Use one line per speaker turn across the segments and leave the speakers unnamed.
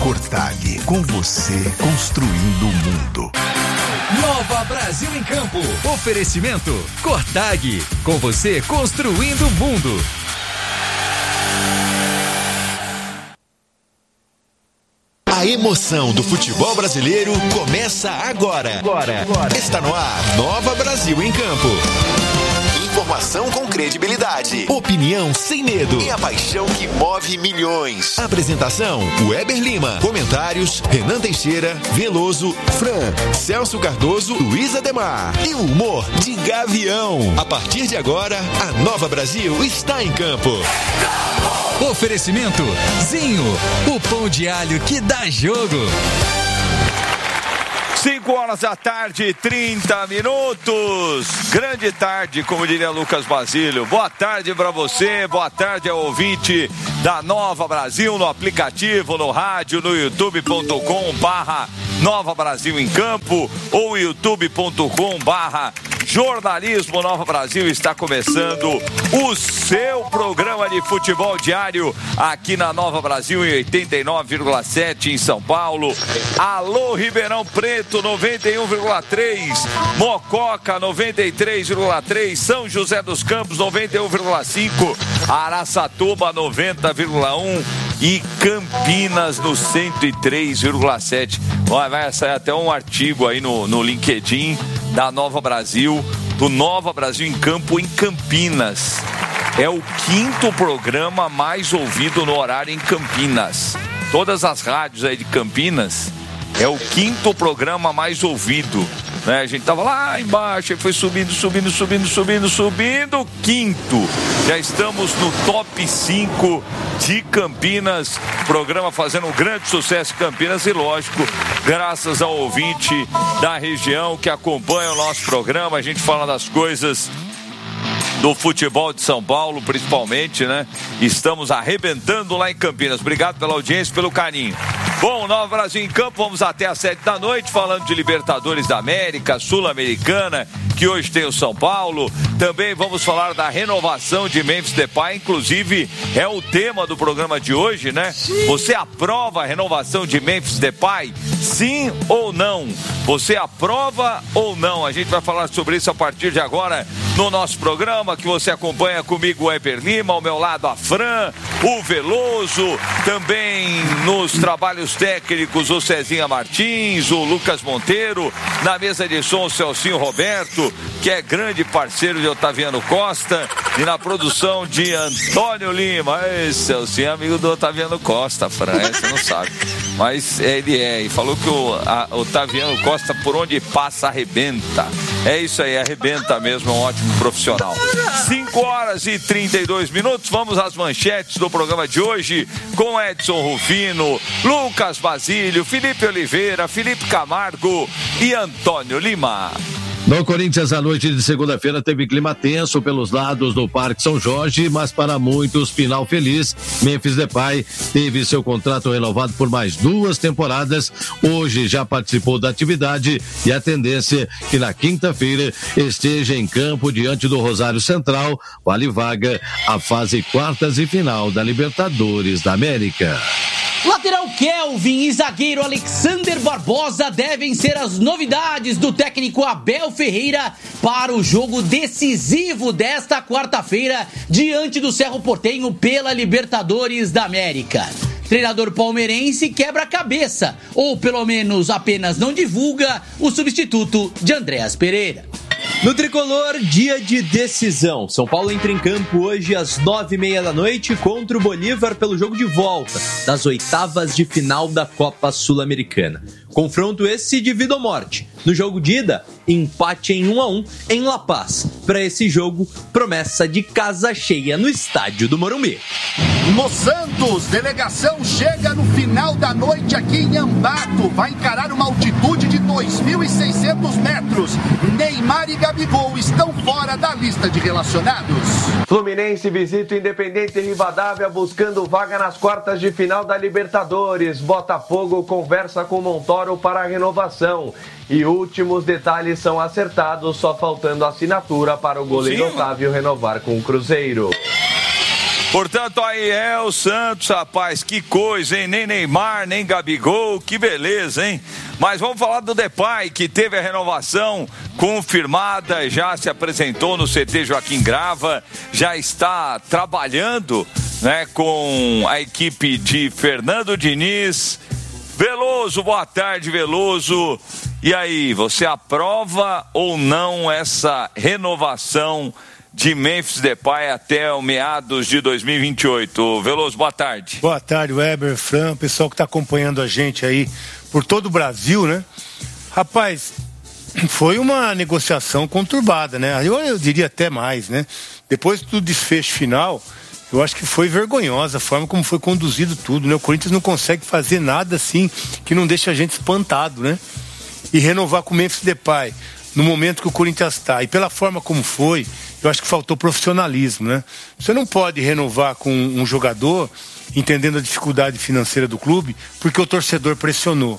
Cortag, com você construindo o mundo.
Nova Brasil em Campo. Oferecimento Cortag, com você construindo o mundo.
A emoção do futebol brasileiro começa agora. Está no ar, Nova Brasil em Campo. Informação com credibilidade, opinião sem medo e a paixão que move milhões. Apresentação, Weber Lima. Comentários, Renan Teixeira, Veloso, Fran, Celso Cardoso, Luiz Ademar. E o humor de Gavião. A partir de agora, a Nova Brasil está em campo.
Oferecimento Zinho, o pão de alho que dá jogo.
5 horas da tarde, 30 minutos. Grande tarde, como diria Lucas Basílio. Boa tarde para você, boa tarde ao ouvinte da Nova Brasil, no aplicativo, no rádio, no youtube.com/Nova Brasil em Campo ou youtube.com/Jornalismo Nova Brasil. Está começando o seu programa de futebol diário aqui na Nova Brasil em 89,7 em São Paulo. Alô, Ribeirão Preto 91,3, Mococa 93,3, São José dos Campos 91,5, Araçatuba 90,1 e Campinas no 103,7. Vai sair até um artigo aí no LinkedIn da Nova Brasil, do Nova Brasil em Campo em Campinas. É o 5º programa mais ouvido no horário em Campinas. Todas as rádios aí de Campinas, é o 5º programa mais ouvido, né? A gente tava lá embaixo e foi subindo, 5º. Já estamos no top 5 de Campinas, programa fazendo um grande sucesso em Campinas e, lógico, graças ao ouvinte da região que acompanha o nosso programa. A gente fala das coisas do futebol de São Paulo, principalmente, né? Estamos arrebentando lá em Campinas. Obrigado pela audiência, pelo carinho. Bom, Nova Brasil em Campo, vamos até às 7 da noite, falando de Libertadores da América, Sul-Americana, que hoje tem o São Paulo. Também vamos falar da renovação de Memphis Depay, inclusive é o tema do programa de hoje, né? Você aprova a renovação de Memphis Depay? Sim ou não? Você aprova ou não? A gente vai falar sobre isso a partir de agora no nosso programa, que você acompanha comigo, o Weber Lima, ao meu lado a Fran, o Veloso, também nos trabalhos técnicos o Cezinha Martins, o Lucas Monteiro, na mesa de som o Celcinho Roberto, que é grande parceiro de Otaviano Costa, e na produção de Antônio Lima. Esse Celcinho é amigo do Otaviano Costa, Fran, você não sabe, mas ele é, e falou que o Otaviano Costa, por onde passa, arrebenta. É isso aí, arrebenta mesmo, é um ótimo profissional. 5 horas e 32 minutos, vamos às manchetes do programa de hoje, com Edson Rufino, Lucas Basílio, Felipe Oliveira, Felipe Camargo e Antônio Lima.
No Corinthians, a noite de segunda-feira teve clima tenso pelos lados do Parque São Jorge, mas para muitos, final feliz. Memphis Depay teve seu contrato renovado por mais 2 temporadas. Hoje já participou da atividade e a tendência é que na quinta-feira esteja em campo diante do Rosário Central, vale vaga a fase quartas e final da Libertadores da América.
Lateral Kelvin e zagueiro Alexander Barbosa devem ser as novidades do técnico Abel Ferreira para o jogo decisivo desta quarta-feira diante do Cerro Porteño pela Libertadores da América. Treinador palmeirense quebra a cabeça, ou pelo menos apenas não divulga o substituto de Andréas Pereira.
No Tricolor, dia de decisão. São Paulo entra em campo hoje às 9h30 da noite contra o Bolívar pelo jogo de volta das oitavas de final da Copa Sul-Americana. Confronto esse de vida ou morte. No jogo de ida, empate em 1-1 em La Paz. Para esse jogo, promessa de casa cheia no estádio do Morumbi.
No Santos, delegação chega no final da noite aqui em Ambato. Vai encarar uma altitude de 2.600 metros. Neymar e Gabigol estão fora da lista de relacionados.
Fluminense visita o Independente Rivadavia buscando vaga nas quartas de final da Libertadores. Botafogo conversa com Montoro para a renovação. E últimos detalhes são acertados, só faltando a assinatura para o goleiro Otávio renovar com o Cruzeiro.
Portanto, aí é o Santos, rapaz, que coisa, hein? Nem Neymar, nem Gabigol, que beleza, hein? Mas vamos falar do Depay, que teve a renovação confirmada, já se apresentou no CT Joaquim Grava, já está trabalhando, né, com a equipe de Fernando Diniz. Veloso, boa tarde, Veloso. E aí, você aprova ou não essa renovação de Memphis Depay até o meados de 2028? Veloso, boa tarde.
Boa tarde, Weber, Fran, pessoal que está acompanhando a gente aí por todo o Brasil, né? Rapaz, foi uma negociação conturbada, né? Eu diria até mais, né? Depois do desfecho final, eu acho que foi vergonhosa a forma como foi conduzido tudo, né? O Corinthians não consegue fazer nada assim que não deixa a gente espantado, né? E renovar com o Memphis Depay no momento que o Corinthians está, e pela forma como foi, eu acho que faltou profissionalismo, né? Você não pode renovar com um jogador, entendendo a dificuldade financeira do clube, porque o torcedor pressionou.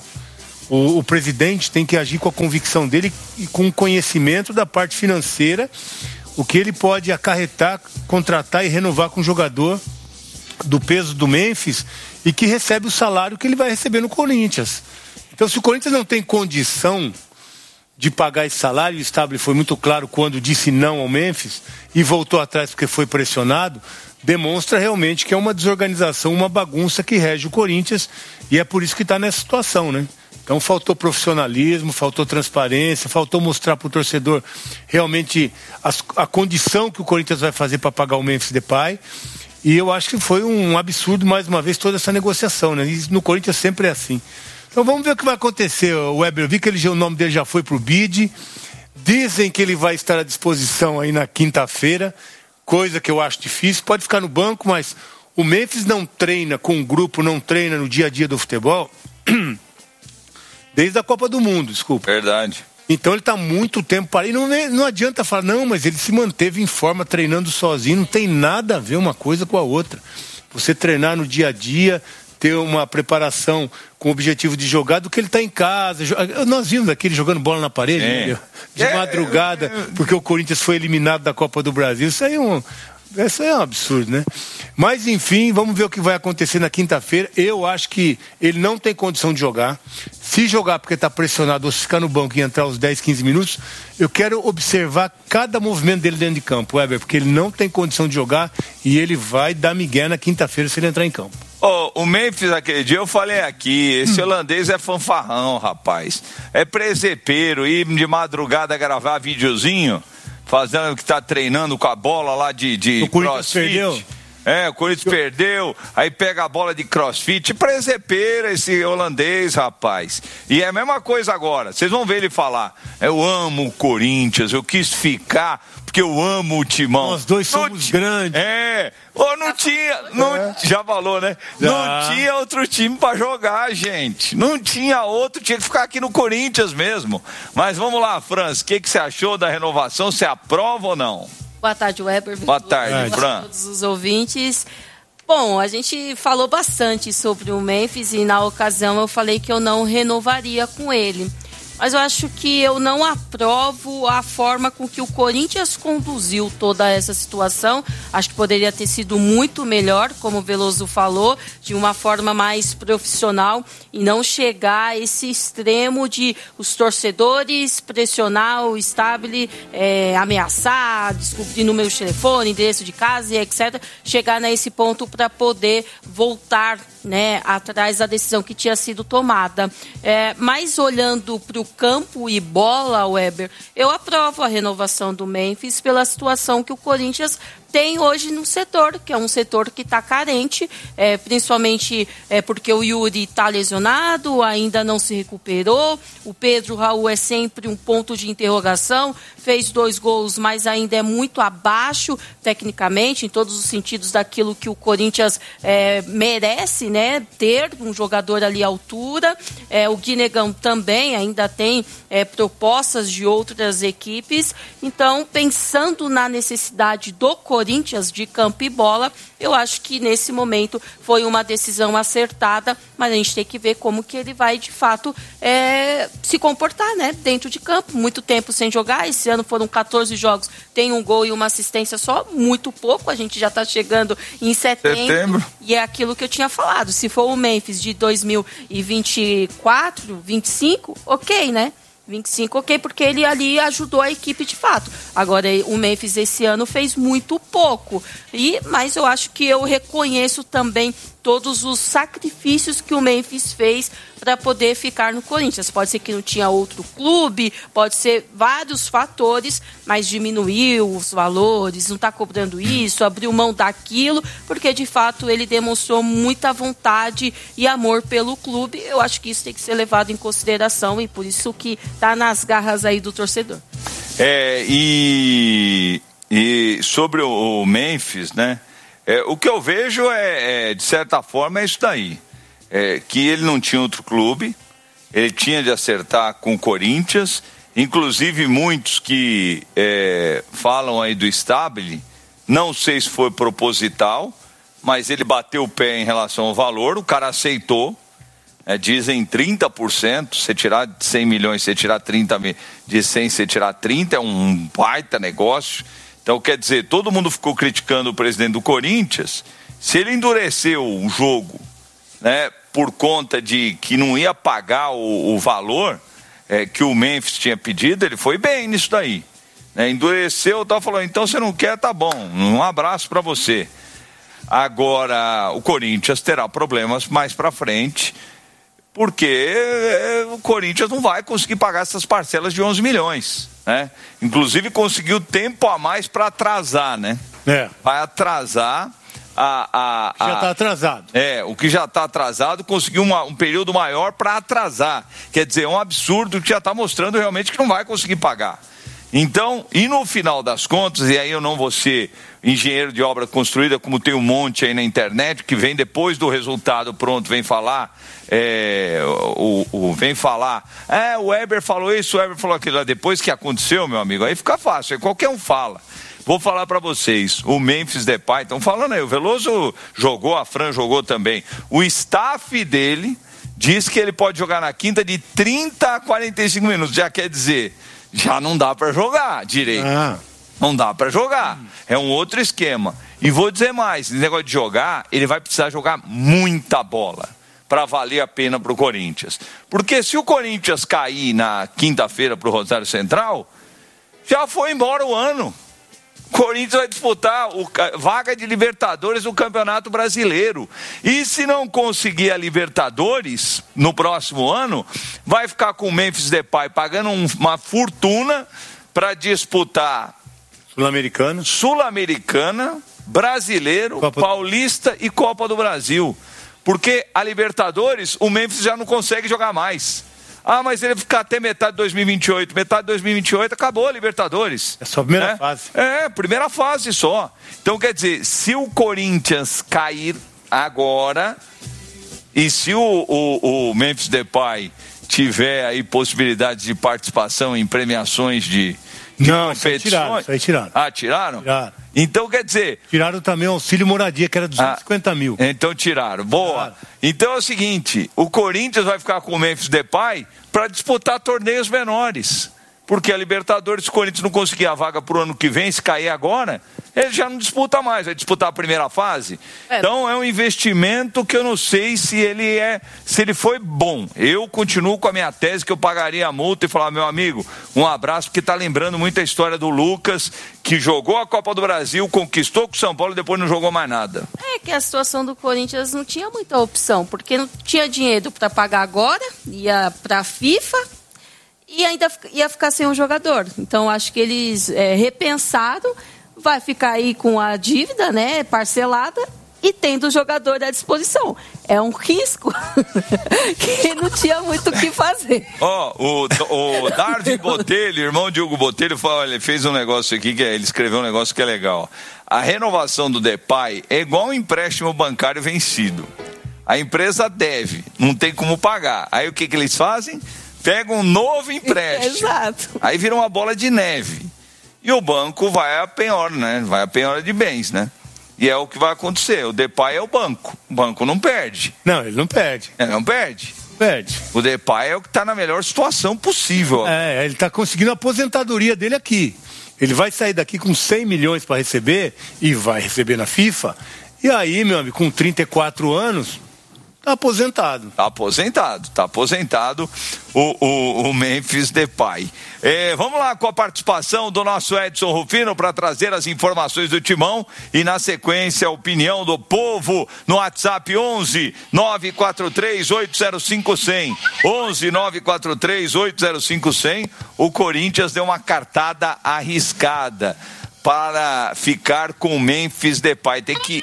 O presidente tem que agir com a convicção dele e com o conhecimento da parte financeira, o que ele pode acarretar, contratar e renovar com um jogador do peso do Memphis e que recebe o salário que ele vai receber no Corinthians. Então, se o Corinthians não tem condição de pagar esse salário, o Stabile foi muito claro quando disse não ao Memphis e voltou atrás porque foi pressionado, demonstra realmente que é uma desorganização, uma bagunça que rege o Corinthians, e é por isso que está nessa situação, né? Então faltou profissionalismo, faltou transparência, faltou mostrar para o torcedor realmente a condição que o Corinthians vai fazer para pagar o Memphis Depay. E eu acho que foi um absurdo, mais uma vez, toda essa negociação, né? E no Corinthians sempre é assim. Então vamos ver o que vai acontecer. O Weber, eu vi que o nome dele já foi pro BID. Dizem que ele vai estar à disposição aí na quinta-feira, coisa que eu acho difícil. Pode ficar no banco, mas o Memphis não treina com o grupo, não treina no dia a dia do futebol desde a Copa do Mundo, desculpa.
Verdade.
Então ele está muito tempo parado. E não adianta falar, não, mas ele se manteve em forma, treinando sozinho. Não tem nada a ver uma coisa com a outra. Você treinar no dia a dia, ter uma preparação com o objetivo de jogar, do que ele está em casa. Nós vimos aquele jogando bola na parede, de madrugada, porque o Corinthians foi eliminado da Copa do Brasil. Isso aí é um absurdo, né? Mas, enfim, vamos ver o que vai acontecer na quinta-feira. Eu acho que ele não tem condição de jogar. Se jogar porque está pressionado ou se ficar no banco e entrar os 10, 15 minutos, eu quero observar cada movimento dele dentro de campo, Weber, porque ele não tem condição de jogar e ele vai dar migué na quinta-feira se ele entrar em campo.
O Memphis, aquele dia eu falei aqui, esse holandês é fanfarrão, rapaz. É presepeiro, ir de madrugada gravar videozinho, fazendo que tá treinando com a bola lá de crossfit. Perdeu. O Corinthians perdeu, aí pega a bola de crossfit, presepeira esse holandês, rapaz. E é a mesma coisa agora, vocês vão ver ele falar, eu amo o Corinthians, eu quis ficar porque eu amo o Timão.
Nós dois somos grandes.
Não tinha, já falou, né? Já. Não tinha outro time pra jogar, gente. Não tinha outro, tinha que ficar aqui no Corinthians mesmo. Mas vamos lá, Franz, o que você achou da renovação? Você aprova ou não?
Boa tarde, Weber.
Boa tarde, Fran.
Todos os ouvintes. Bom, a gente falou bastante sobre o Memphis e na ocasião eu falei que eu não renovaria com ele. Mas eu acho que eu não aprovo a forma com que o Corinthians conduziu toda essa situação. Acho que poderia ter sido muito melhor, como o Veloso falou, de uma forma mais profissional e não chegar a esse extremo de os torcedores pressionar o Stabile, ameaçar, descobrir número de telefone, endereço de casa e etc. Chegar nesse ponto para poder voltar, né, atrás da decisão que tinha sido tomada. Mas olhando para o campo e bola, Weber, eu aprovo a renovação do Memphis pela situação que o Corinthians tem hoje no setor, que é um setor que está carente, principalmente porque o Yuri está lesionado, ainda não se recuperou, o Pedro Raul é sempre um ponto de interrogação, fez 2 gols, mas ainda é muito abaixo tecnicamente, em todos os sentidos daquilo que o Corinthians merece, né, ter um jogador ali à altura. O Guinegão também ainda tem propostas de outras equipes, então pensando na necessidade do Corinthians, Corinthians de campo e bola, eu acho que nesse momento foi uma decisão acertada, mas a gente tem que ver como que ele vai de fato se comportar, né, dentro de campo. Muito tempo sem jogar, esse ano foram 14 jogos, tem um gol e uma assistência só, muito pouco, a gente já está chegando em setembro, e é aquilo que eu tinha falado, se for o Memphis de 2024, 25, ok, né? 25, ok, porque ele ali ajudou a equipe de fato. Agora, o Memphis esse ano fez muito pouco. Mas eu acho que eu reconheço também todos os sacrifícios que o Memphis fez para poder ficar no Corinthians. Pode ser que não tinha outro clube, pode ser vários fatores, mas diminuiu os valores, não está cobrando isso, abriu mão daquilo, porque de fato ele demonstrou muita vontade e amor pelo clube. Eu acho que isso tem que ser levado em consideração e por isso que está nas garras aí do torcedor.
E sobre o Memphis, né? O que eu vejo de certa forma, é isso daí. Que ele não tinha outro clube, ele tinha de acertar com o Corinthians, inclusive muitos que falam aí do Stabile, não sei se foi proposital, mas ele bateu o pé em relação ao valor, o cara aceitou, dizem 30%, você tirar de 100 milhões, você tirar 30, de 100 você tirar 30, é um baita negócio. Então, quer dizer, todo mundo ficou criticando o presidente do Corinthians. Se ele endureceu o jogo, né, por conta de que não ia pagar o valor que o Memphis tinha pedido, ele foi bem nisso daí. Né, endureceu, falou, então você não quer, tá bom, um abraço para você. Agora, o Corinthians terá problemas mais para frente, porque o Corinthians não vai conseguir pagar essas parcelas de 11 milhões. Né? Inclusive conseguiu tempo a mais para atrasar, né? Vai atrasar já está atrasado. O que já está atrasado conseguiu um período maior para atrasar. Quer dizer, é um absurdo que já está mostrando realmente que não vai conseguir pagar. Então, e no final das contas, e aí eu não vou ser engenheiro de obra construída, como tem um monte aí na internet, que vem depois do resultado pronto, vem falar, o Weber falou isso, o Weber falou aquilo, depois que aconteceu, meu amigo, aí fica fácil, qualquer um fala. Vou falar para vocês, o Memphis Depay, estão falando aí, o Veloso jogou, a Fran jogou também, o staff dele diz que ele pode jogar na quinta de 30 a 45 minutos, já quer dizer, já não dá para jogar direito. Não dá para jogar. É um outro esquema. E vou dizer mais, esse negócio de jogar, ele vai precisar jogar muita bola para valer a pena para o Corinthians. Porque se o Corinthians cair na quinta-feira para o Rosário Central, já foi embora o ano. O Corinthians vai disputar vaga de Libertadores do Campeonato Brasileiro. E se não conseguir a Libertadores no próximo ano, vai ficar com o Memphis Depay pagando uma fortuna para disputar Sul-Americana, Brasileiro, Paulista e Copa do Brasil. Porque a Libertadores, o Memphis já não consegue jogar mais. Mas ele ficar até metade de 2028. Metade de 2028 acabou a Libertadores. É só a primeira fase. Primeira fase só. Então, quer dizer, se o Corinthians cair agora e se o Memphis Depay tiver aí possibilidade de participação em premiações de competições... Isso aí tiraram. Tiraram? Tiraram. Então, quer dizer... Tiraram também o auxílio moradia, que era 250 mil. Então, tiraram. Boa. Tiraram. Então, é o seguinte, o Corinthians vai ficar com o Memphis Depay para disputar torneios menores. Porque a Libertadores, se o Corinthians não conseguir a vaga para o ano que vem, se cair agora, ele já não disputa mais, vai disputar a primeira fase. Então, é um investimento que eu não sei se ele foi bom. Eu continuo com a minha tese que eu pagaria a multa e falar, meu amigo, um abraço, porque está lembrando muito a história do Lucas, que jogou a Copa do Brasil, conquistou com o São Paulo e depois não jogou mais nada. É que a situação do Corinthians não tinha muita opção, porque não tinha dinheiro para pagar agora, ia para a FIFA... E ainda ia ficar sem um jogador. Então, acho que eles repensaram, vai ficar aí com a dívida, né, parcelada, e tendo o jogador à disposição. É um risco que não tinha muito o que fazer. O Darwin Botelho, irmão de Hugo Botelho, ele fez um negócio aqui, ele escreveu um negócio que é legal. A renovação do Depay é igual um empréstimo bancário vencido. A empresa deve, não tem como pagar. Aí o que eles fazem? Pega um novo empréstimo. Exato. Aí vira uma bola de neve. e o banco vai a penhora, né? Vai a penhora de bens, né? E é o que vai acontecer. O Depay é o banco não perde.
Não, ele não perde.
Ele não perde.
Perde.
O Depay é o que está na melhor situação possível.
Ele está conseguindo a aposentadoria dele aqui. Ele vai sair daqui com 100 milhões para receber e vai receber na FIFA. E aí, meu amigo, com 34 anos, tá aposentado.
Tá aposentado o Memphis Depay. Vamos lá com a participação do nosso Edson Rufino para trazer as informações do Timão e na sequência a opinião do povo no WhatsApp 11 943 805 100. 11 943 805 100. O Corinthians deu uma cartada arriscada para ficar com o Memphis Depay.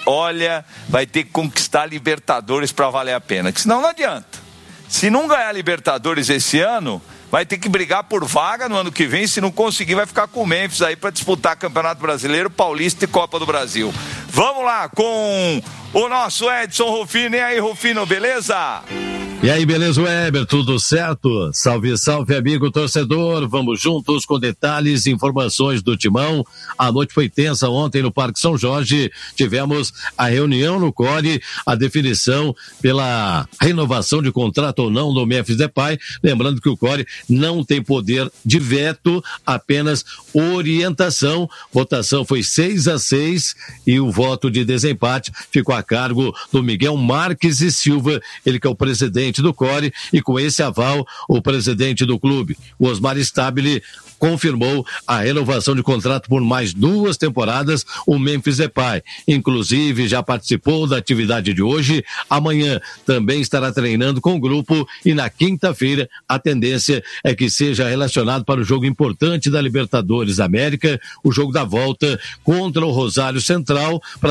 Vai ter que conquistar a Libertadores para valer a pena, que senão não adianta. Se não ganhar a Libertadores esse ano, vai ter que brigar por vaga no ano que vem. Se não conseguir, vai ficar com o Memphis aí para disputar Campeonato Brasileiro, Paulista e Copa do Brasil. Vamos lá com o nosso Edson Rufino. E aí, Rufino, beleza?
E aí, beleza, Weber? Tudo certo? Salve, salve, amigo torcedor. Vamos juntos com detalhes e informações do Timão. A noite foi tensa ontem no Parque São Jorge. Tivemos a reunião no CORE, a definição pela renovação de contrato ou não do Memphis Depay. Lembrando que o CORE não tem poder de veto, apenas orientação. Votação foi 6-6 e o voto de desempate ficou a cargo do Miguel Marques e Silva, ele que é o presidente do CORE, e com esse aval, o presidente do clube, o Osmar Stabile, confirmou a renovação de contrato por mais 2 temporadas, o Memphis Depay. Inclusive, já participou da atividade de hoje. Amanhã também estará treinando com o grupo e na quinta-feira a tendência é que seja relacionado para o jogo importante da Libertadores da América, o jogo da volta contra o Rosário Central, para